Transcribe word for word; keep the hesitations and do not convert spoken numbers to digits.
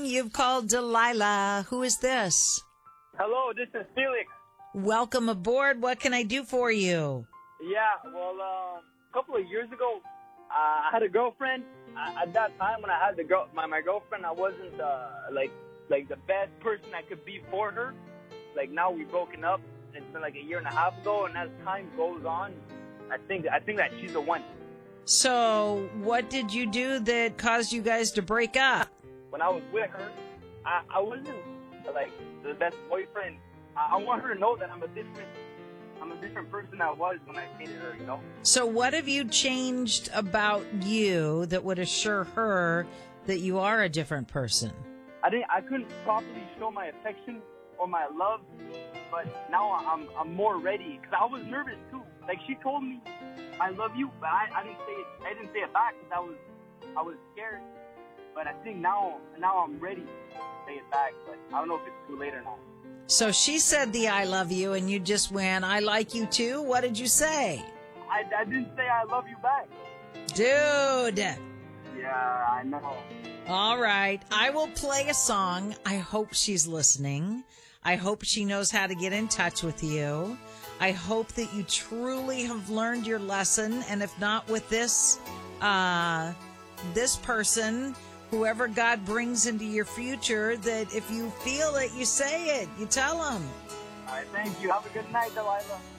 You've called Delilah. Who is this? Hello, this is Felix. Welcome aboard. What can I do for you? Yeah, well, uh, a couple of years ago, uh, I had a girlfriend. I, at that time, when I had the girl, my, my girlfriend, I wasn't uh, like like the best person I could be for her. Like now we've broken up. It's been like a year and a half ago, and as time goes on, I think I think that she's the one. So, what did you do that caused you guys to break up? When I was with her, I, I wasn't like the best boyfriend. I, I want her to know that I'm a different, I'm a different person than I was when I dated her. You know. So, what have you changed about you that would assure her that you are a different person? I didn't. I couldn't properly show my affection or my love, but now I'm I'm more ready because I was nervous too. Like she told me, "I love you," but I, I didn't say it. I didn't say it back because I was I was scared. But I think now now I'm ready to say it back. But I don't know if it's too late or not. So she said the "I love you" and you just went, "I like you too." What did you say? I, I didn't say I love you back. Dude. Yeah, I know. All right. I will play a song. I hope she's listening. I hope she knows how to get in touch with you. I hope that you truly have learned your lesson. And if not with this, uh, this person, whoever God brings into your future, that if you feel it, you say it. You tell them. All right, thank you. Have a good night, Delilah.